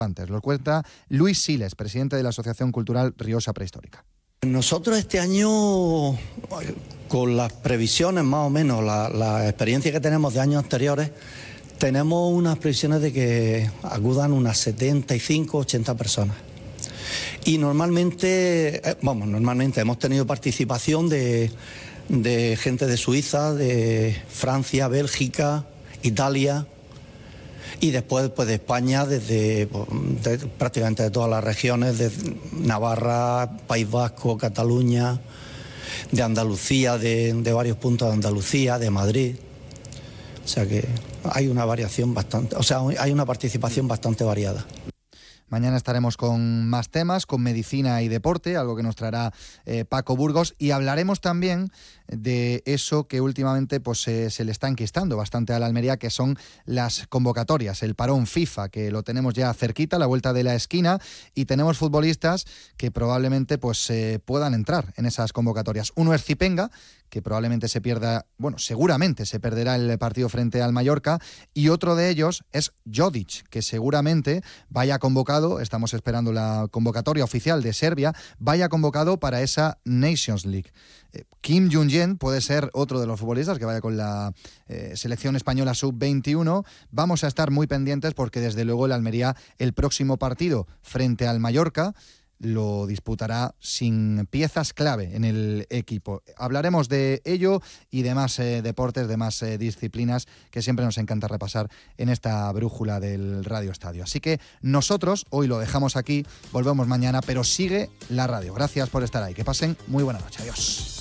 Antes lo cuenta Luis Siles, presidente de la Asociación Cultural Rioja Prehistórica. Nosotros este año, con las previsiones más o menos, la experiencia que tenemos de años anteriores, tenemos unas previsiones de que acudan unas 75, 80 personas. Y normalmente hemos tenido participación de gente de Suiza, de Francia, Bélgica, Italia. Y después pues de España, desde prácticamente de todas las regiones, de Navarra, País Vasco, Cataluña, de Andalucía, de varios puntos de Andalucía, de Madrid. O sea que hay una variación bastante, hay una participación bastante variada. Mañana estaremos con más temas, con medicina y deporte, algo que nos traerá Paco Burgos, y hablaremos también de eso que últimamente pues se le está enquistando bastante a la Almería, que son las convocatorias, el parón FIFA, que lo tenemos ya cerquita, a la vuelta de la esquina, y tenemos futbolistas que probablemente pues puedan entrar en esas convocatorias. Uno es Zipenga, que probablemente seguramente se perderá el partido frente al Mallorca, y otro de ellos es Jodic, que seguramente vaya convocado, estamos esperando la convocatoria oficial de Serbia, vaya convocado para esa Nations League. Kim Jung-jen puede ser otro de los futbolistas que vaya con la selección española sub-21. Vamos a estar muy pendientes porque desde luego el Almería, el próximo partido frente al Mallorca, lo disputará sin piezas clave en el equipo. Hablaremos de ello y de más deportes, de más disciplinas que siempre nos encanta repasar en esta brújula del Radio Estadio. Así que nosotros hoy lo dejamos aquí, volvemos mañana, pero sigue la radio. Gracias por estar ahí. Que pasen muy buena noche. Adiós.